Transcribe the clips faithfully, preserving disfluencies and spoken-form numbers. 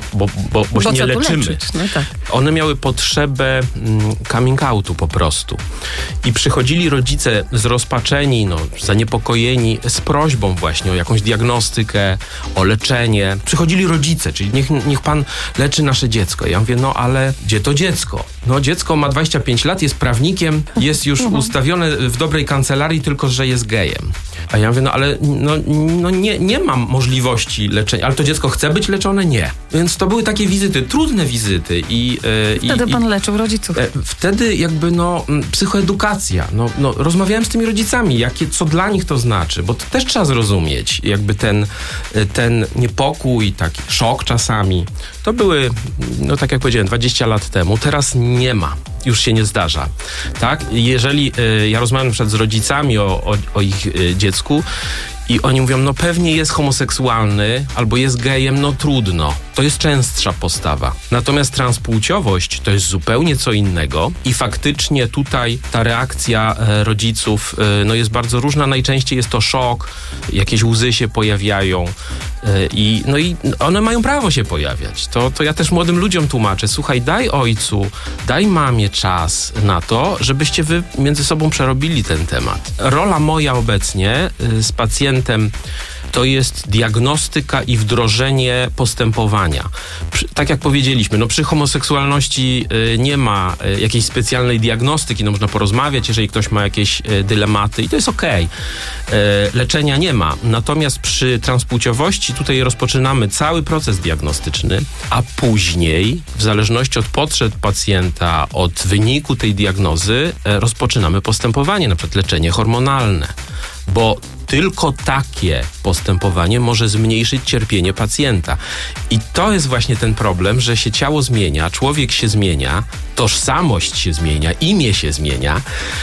bo, bo, bo się nie leczymy. Leczyć, no tak. One miały potrzebę mm, coming outu po prostu. I przychodzili rodzice zrozpaczeni, no, zaniepokojeni z prośbą właśnie o jakąś diagnostykę, o leczenie. Przychodzili rodzice, czyli niech, niech pan leczy nasze dziecko. Ja mówię, no ale gdzie to dziecko? No dziecko ma dwadzieścia pięć lat, jest prawnikiem, jest już ustawione w dobrej kancelarii, tylko że jest gejem. A ja mówię, no ale no, no nie, nie mam możliwości leczenia. Ale to dziecko chce być leczone? Nie. Więc to były takie wizyty, trudne wizyty. I, e, wtedy i, pan leczył rodziców. E, wtedy jakby no psychoedukacja. No, no, rozmawiałem z tymi rodzicami, jakie, co dla nich to znaczy, bo to też trzeba zrozumieć. Jakby ten, ten niepokój, taki szok czasami. To były, no tak jak powiedziałem, dwadzieścia lat temu. Teraz nie ma. Już się nie zdarza. Tak? Jeżeli y, ja rozmawiam na przykład z rodzicami o, o, o ich y, dziecku i oni mówią, no pewnie jest homoseksualny albo jest gejem, no trudno. To jest częstsza postawa. Natomiast transpłciowość to jest zupełnie co innego i faktycznie tutaj ta reakcja e, rodziców e, no jest bardzo różna. Najczęściej jest to szok, jakieś łzy się pojawiają e, i, no i one mają prawo się pojawiać. To, to ja też młodym ludziom tłumaczę, słuchaj, daj ojcu, daj mamie czas na to, żebyście wy między sobą przerobili ten temat. Rola moja obecnie e, z pacjentem to jest diagnostyka i wdrożenie postępowania. Przy, tak jak powiedzieliśmy, no przy homoseksualności y, nie ma y, jakiejś specjalnej diagnostyki, no można porozmawiać, jeżeli ktoś ma jakieś y, dylematy i to jest okej. Okay. Leczenia nie ma. Natomiast przy transpłciowości tutaj rozpoczynamy cały proces diagnostyczny, a później, w zależności od potrzeb pacjenta, od wyniku tej diagnozy, y, rozpoczynamy postępowanie, na przykład leczenie hormonalne. Bo tylko takie postępowanie może zmniejszyć cierpienie pacjenta. I to jest właśnie ten problem, że się ciało zmienia, człowiek się zmienia, tożsamość się zmienia, imię się zmienia,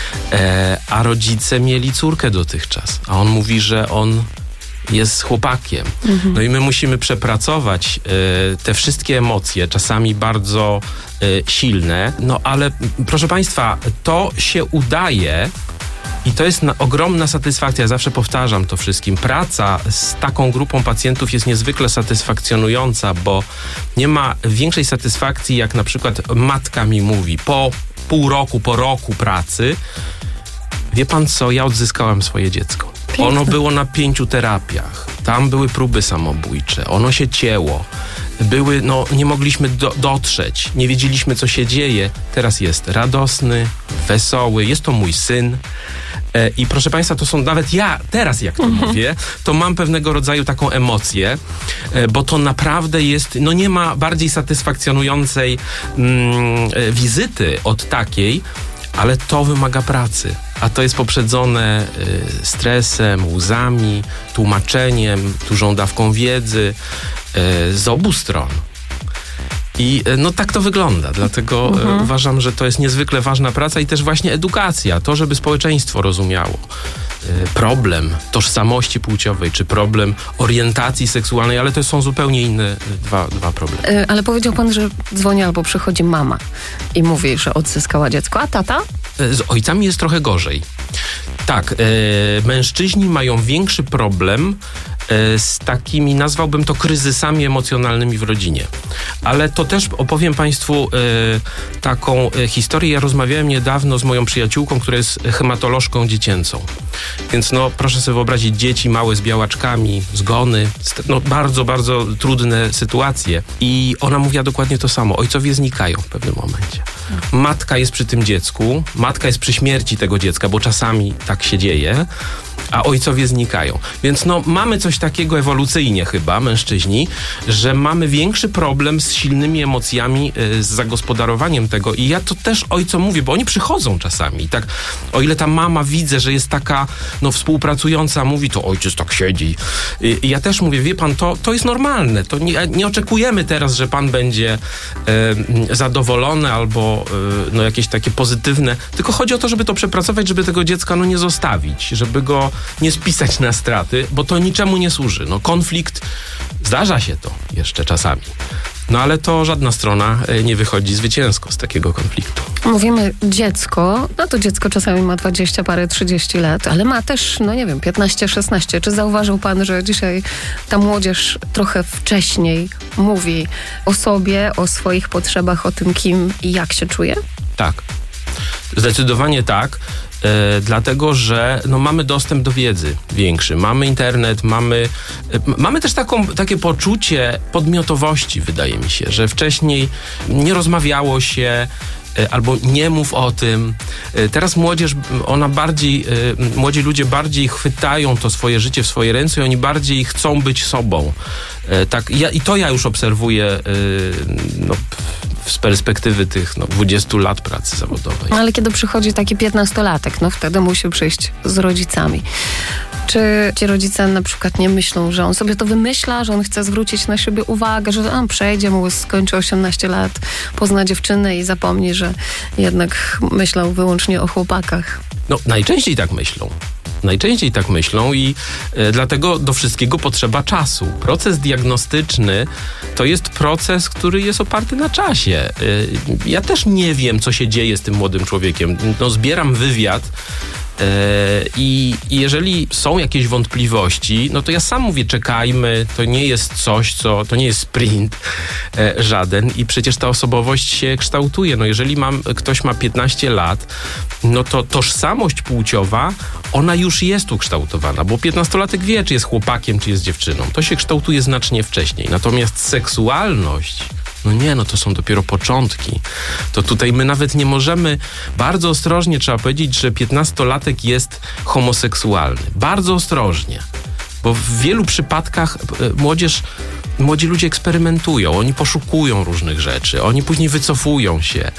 e, a rodzice mieli córkę dotychczas. A on mówi, że on jest chłopakiem. Mhm. No i my musimy przepracować e, te wszystkie emocje, czasami bardzo e, silne, no ale proszę Państwa, to się udaje. I to jest na, ogromna satysfakcja, ja zawsze powtarzam to wszystkim. Praca z taką grupą pacjentów jest niezwykle satysfakcjonująca, bo nie ma większej satysfakcji, jak na przykład matka mi mówi po pół roku, po roku pracy, wie pan co, ja odzyskałam swoje dziecko. Piękne. Ono było na pięciu terapiach, tam były próby samobójcze, ono się cięło. Były, no nie mogliśmy do, dotrzeć, nie wiedzieliśmy co się dzieje. Teraz jest radosny, wesoły, jest to mój syn. E, I proszę Państwa, to są nawet ja, teraz jak to mhm. mówię, to mam pewnego rodzaju taką emocję, e, bo to naprawdę jest, no nie ma bardziej satysfakcjonującej mm, e, wizyty od takiej, ale to wymaga pracy. A to jest poprzedzone y, stresem, łzami, tłumaczeniem, dużą dawką wiedzy y, z obu stron. I y, no tak to wygląda, dlatego mhm. y, uważam, że to jest niezwykle ważna praca i też właśnie edukacja, to żeby społeczeństwo rozumiało y, problem tożsamości płciowej, czy problem orientacji seksualnej, ale to są zupełnie inne y, dwa, dwa problemy. Y, ale powiedział pan, że dzwoni albo przychodzi mama i mówi, że odzyskała dziecko, a tata? Z ojcami jest trochę gorzej. Tak, e, mężczyźni mają większy problem e, z takimi, nazwałbym to kryzysami emocjonalnymi w rodzinie. Ale to też opowiem Państwu e, taką e, historię. Ja rozmawiałem niedawno z moją przyjaciółką, która jest hematolożką dziecięcą. Więc no proszę sobie wyobrazić, dzieci małe z białaczkami, zgony, no bardzo, bardzo trudne sytuacje. I ona mówiła dokładnie to samo. Ojcowie znikają w pewnym momencie. Matka jest przy tym dziecku, matka jest przy śmierci tego dziecka, bo czasami tak się dzieje, a ojcowie znikają. Więc no mamy coś takiego ewolucyjnie chyba, mężczyźni, że mamy większy problem z silnymi emocjami, y, z zagospodarowaniem tego i ja to też ojcom mówię, bo oni przychodzą czasami. Tak, o ile ta mama widzę, że jest taka no współpracująca, mówi, to ojciec tak siedzi. I, i ja też mówię, wie pan, to, to jest normalne. To nie, nie oczekujemy teraz, że pan będzie y, zadowolony albo y, no jakieś takie pozytywne, tylko chodzi o to, żeby to przepracować, żeby tego dziecka no nie zostawić, żeby go nie spisać na straty, bo to niczemu nie służy. No konflikt, zdarza się to jeszcze czasami. No ale to żadna strona nie wychodzi zwycięsko z takiego konfliktu. Mówimy dziecko, no to dziecko czasami ma dwadzieścia parę, trzydzieści lat, ale ma też, no nie wiem, piętnaście, szesnaście. Czy zauważył pan, że dzisiaj ta młodzież trochę wcześniej mówi o sobie, o swoich potrzebach, o tym, kim i jak się czuje? Tak. Zdecydowanie tak. E, dlatego, że no, mamy dostęp do wiedzy większy, mamy internet, mamy, e, mamy też taką, takie poczucie podmiotowości, wydaje mi się, że wcześniej nie rozmawiało się e, albo nie mów o tym. E, teraz młodzież, ona bardziej, e, młodzi ludzie bardziej chwytają to swoje życie w swoje ręce i oni bardziej chcą być sobą. E, tak, ja, i to ja już obserwuję e, no, z perspektywy tych no, dwudziestu lat pracy zawodowej. Ale kiedy przychodzi taki piętnastolatek, no wtedy musi przyjść z rodzicami. Czy ci rodzice na przykład nie myślą, że on sobie to wymyśla, że on chce zwrócić na siebie uwagę, że on przejdzie mu, skończy osiemnaście lat, pozna dziewczynę i zapomni, że jednak myślał wyłącznie o chłopakach? No, najczęściej tak myślą. Najczęściej tak myślą i e, dlatego do wszystkiego potrzeba czasu. Proces diagnostyczny to jest proces, który jest oparty na czasie. E, ja też nie wiem, co się dzieje z tym młodym człowiekiem. No, zbieram wywiad i jeżeli są jakieś wątpliwości, no to ja sam mówię, czekajmy, to nie jest coś, co, to nie jest sprint e, żaden i przecież ta osobowość się kształtuje. No jeżeli mam, ktoś ma piętnaście lat, no to tożsamość płciowa, ona już jest ukształtowana, bo piętnastolatek wie, czy jest chłopakiem, czy jest dziewczyną. To się kształtuje znacznie wcześniej. Natomiast seksualność, no nie, no to są dopiero początki. To tutaj my nawet nie możemy, bardzo ostrożnie trzeba powiedzieć, że piętnastolatek jest homoseksualny. Bardzo ostrożnie. Bo w wielu przypadkach młodzież, młodzi ludzie eksperymentują, oni poszukują różnych rzeczy, oni później wycofują się,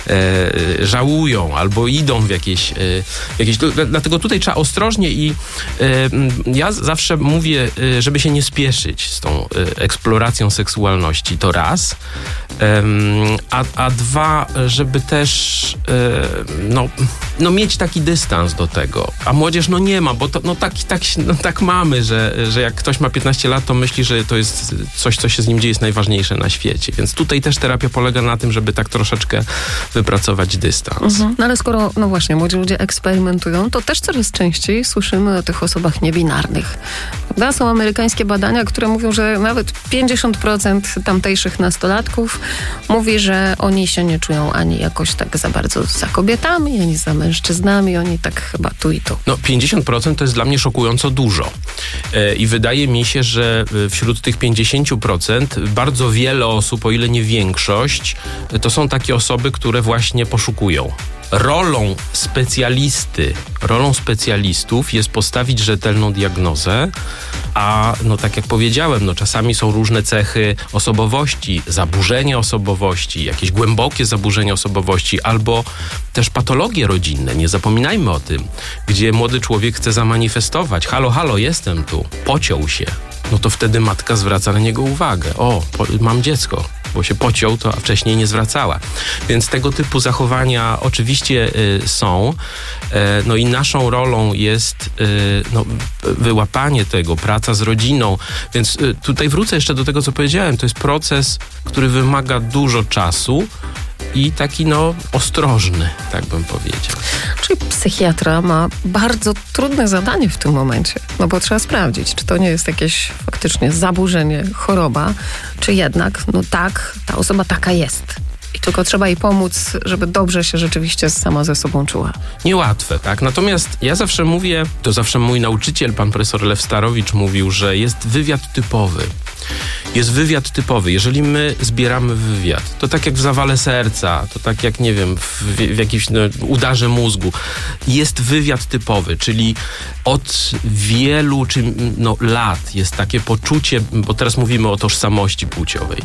e, żałują albo idą w jakieś... E, jakieś dlatego tutaj trzeba ostrożnie i e, ja zawsze mówię, e, żeby się nie spieszyć z tą e, eksploracją seksualności, to raz, e, a, a dwa, żeby też e, no, no mieć taki dystans do tego, a młodzież no nie ma, bo to, no, tak, tak, no, tak mamy, że, że jak ktoś ma piętnaście lat, to myśli, że to jest coś, co się z nim dzieje, jest najważniejsze na świecie. Więc tutaj też terapia polega na tym, żeby tak troszeczkę wypracować dystans. Mhm. No ale skoro, no właśnie, młodzi ludzie eksperymentują, to też coraz częściej słyszymy o tych osobach niebinarnych. Prawda? Są amerykańskie badania, które mówią, że nawet pięćdziesiąt procent tamtejszych nastolatków mówi, że oni się nie czują ani jakoś tak za bardzo za kobietami, ani za mężczyznami, oni tak chyba tu i tu. No pięćdziesiąt procent to jest dla mnie szokująco dużo. E, I wydaje mi się, że wśród tych pięćdziesiąt procent bardzo wiele osób, o ile nie większość, to są takie osoby, które właśnie poszukują. Rolą specjalisty, rolą specjalistów jest postawić rzetelną diagnozę, a no tak jak powiedziałem, no czasami są różne cechy osobowości, zaburzenia osobowości, jakieś głębokie zaburzenia osobowości, albo też patologie rodzinne, nie zapominajmy o tym, gdzie młody człowiek chce zamanifestować, halo, halo, jestem tu, pociął się, no to wtedy matka zwraca na niego uwagę, o, po, mam dziecko, bo się pociął, to wcześniej nie zwracała. Więc tego typu zachowania oczywiście y, są. Y, no i naszą rolą jest y, no, wyłapanie tego, praca z rodziną. Więc y, tutaj wrócę jeszcze do tego, co powiedziałem. To jest proces, który wymaga dużo czasu i taki no ostrożny, tak bym powiedział. Czyli psychiatra ma bardzo trudne zadanie w tym momencie, no bo trzeba sprawdzić, czy to nie jest jakieś faktycznie zaburzenie, choroba, czy jednak, no tak, ta osoba taka jest. I tylko trzeba jej pomóc, żeby dobrze się rzeczywiście sama ze sobą czuła. Niełatwe, tak? Natomiast ja zawsze mówię, to zawsze mój nauczyciel, pan profesor Lew Starowicz mówił, że jest wywiad typowy. Jest wywiad typowy. Jeżeli my zbieramy wywiad, to tak jak w zawale serca, to tak jak, nie wiem, w, w jakimś no, udarze mózgu. Jest wywiad typowy, czyli od wielu czy, no, lat jest takie poczucie, bo teraz mówimy o tożsamości płciowej,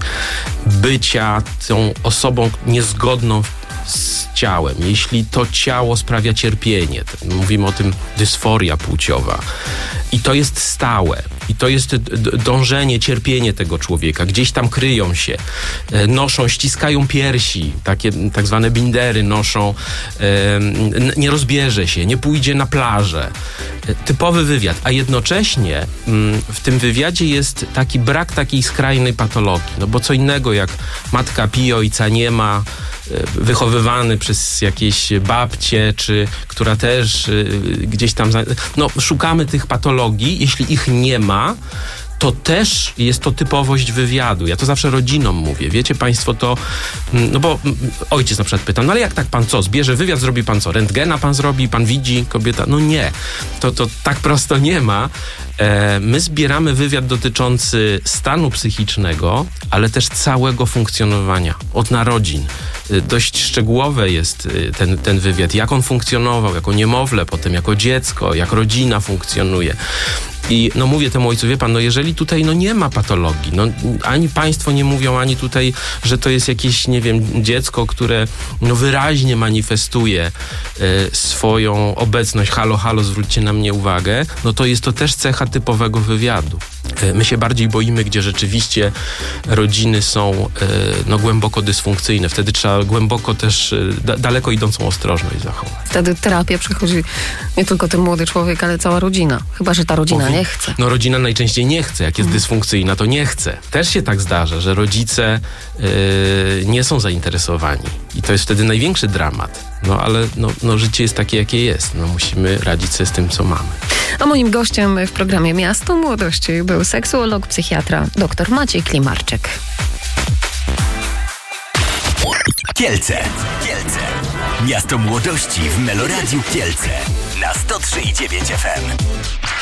bycia tą osobą niezgodną z ciałem. Jeśli to ciało sprawia cierpienie, mówimy o tym dysforia płciowa, I to jest stałe. I to jest d- dążenie, cierpienie tego człowieka. Gdzieś tam kryją się, e, noszą, ściskają piersi, takie tak zwane bindery noszą, e, n- nie rozbierze się, nie pójdzie na plażę. E, typowy wywiad. A jednocześnie m, w tym wywiadzie jest taki brak takiej skrajnej patologii. No bo co innego jak matka pije, ojca nie ma, wychowywany przez jakieś babcie, czy która też y, gdzieś tam... Za, no, szukamy tych patologii. Jeśli ich nie ma, to też jest to typowość wywiadu. Ja to zawsze rodzinom mówię. Wiecie państwo, to... No bo ojciec na przykład pyta, no ale jak tak pan co? Zbierze wywiad, zrobi pan co? Rentgena pan zrobi? Pan widzi? Kobieta? No nie. To, to tak prosto nie ma. E, my zbieramy wywiad dotyczący stanu psychicznego, ale też całego funkcjonowania. Od narodzin. E, dość szczegółowe jest ten, ten wywiad. Jak on funkcjonował, jako niemowlę, potem jako dziecko, jak rodzina funkcjonuje. I no mówię temu ojcu, wie pan, no jeżeli tutaj no nie ma patologii, no ani państwo nie mówią, ani tutaj, że to jest jakieś, nie wiem, dziecko, które no wyraźnie manifestuje e, swoją obecność, halo, halo, zwróćcie na mnie uwagę, no to jest to też cecha typowego wywiadu. E, my się bardziej boimy, gdzie rzeczywiście rodziny są e, no głęboko dysfunkcyjne. Wtedy trzeba głęboko też, e, da, daleko idącą ostrożność zachować. Wtedy terapię przechodzi nie tylko ten młody człowiek, ale cała rodzina. Chyba że ta rodzina Powi- nie chce. No rodzina najczęściej nie chce. Jak jest dysfunkcyjna, to nie chce. Też się tak zdarza, że rodzice yy, nie są zainteresowani. I to jest wtedy największy dramat. No ale no, no, życie jest takie, jakie jest. No musimy radzić sobie z tym, co mamy. A moim gościem w programie Miasto Młodości był seksuolog, psychiatra dr Maciej Klimarczyk. Kielce. Kielce. Miasto Młodości w Meloradiu Kielce. Na sto trzy i dziewięć F M.